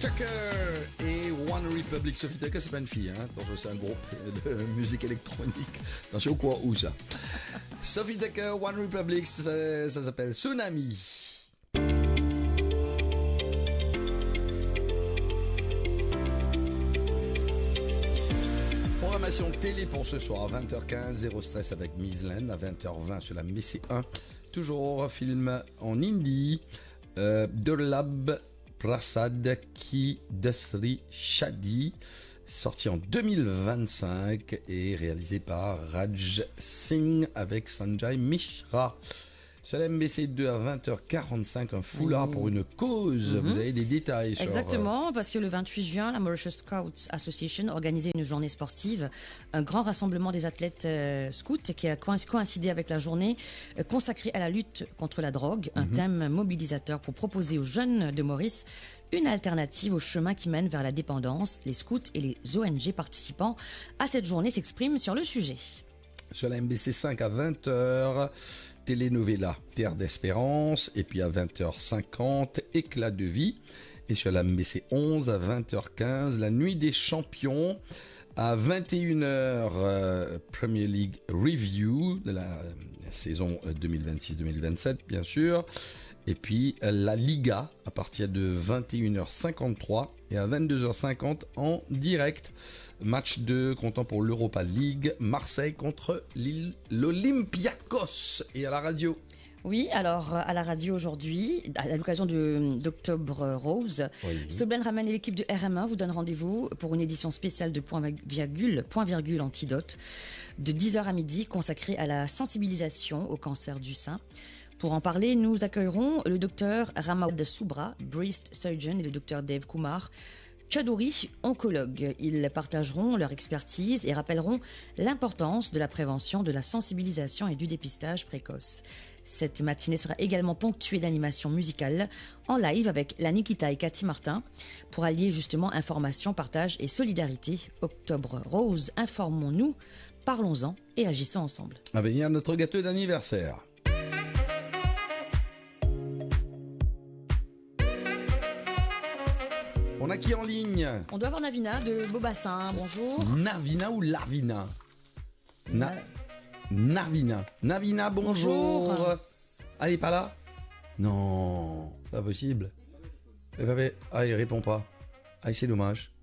Tucker et One Republic. Sophie Tucker, c'est pas une fille, hein. Attention, c'est un groupe de musique électronique. Attention, quoi, où ça? Sophie Tucker, One Republic, ça s'appelle Tsunami. Programmation télé pour ce soir, 20h15, Zéro Stress avec Mislen, à 20h20 sur la MCI1. Toujours film en hindi, Durlab Prasad Ki Dasri Shadi, sorti en 2025 et réalisé par Raj Singh avec Sanjay Mishra. Sur la MBC2 à 20h45, un foulard pour une cause. Vous avez des détails sur... Exactement, parce que le 28 juin, la Mauritius Scouts Association organisait une journée sportive, un grand rassemblement des athlètes scouts qui a coïncidé avec la journée consacrée à la lutte contre la drogue, un thème mobilisateur pour proposer aux jeunes de Maurice une alternative au chemin qui mène vers la dépendance. Les scouts et les ONG participants à cette journée s'expriment sur le sujet. Sur la MBC5 à 20h, Telenovela, Terre d'Espérance, et puis à 20h50, Éclat de vie. Et sur la MBC11 à 20h15, La Nuit des Champions. À 21h, Premier League Review de la saison 2026-2027, bien sûr. Et puis la Liga à partir de 21h53 et à 22h50 en direct. Match 2 comptant pour l'Europa League, Marseille contre l'Olympiakos. Et à la radio. Oui, alors à la radio aujourd'hui, à l'occasion d'Octobre Rose, Soblen Raman et l'équipe de RM1 vous donnent rendez-vous pour une édition spéciale de Point Virgule Antidote de 10h à midi consacrée à la sensibilisation au cancer du sein. Pour en parler, nous accueillerons le docteur Ramawad Subra, Breast Surgeon, et le docteur Dave Kumar, Chaudhuri, oncologue. Ils partageront leur expertise et rappelleront l'importance de la prévention, de la sensibilisation et du dépistage précoce. Cette matinée sera également ponctuée d'animations musicales en live avec la Nikita et Cathy Martin pour allier justement information, partage et solidarité. Octobre Rose, informons-nous, parlons-en et agissons ensemble. À venir notre gâteau d'anniversaire. On a qui en ligne? On doit avoir Navina de Beaubassin, bonjour. Navina ou Larvina? Narvina. Navina, bonjour. Ah, il est pas là? Non, pas possible. Ah, il répond pas. Ah, c'est dommage.